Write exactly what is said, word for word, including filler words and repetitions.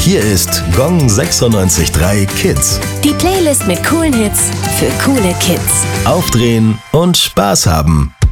Hier ist Gong sechsundneunzig Komma drei Kids. Die Playlist mit coolen Hits für coole Kids. Aufdrehen und Spaß haben.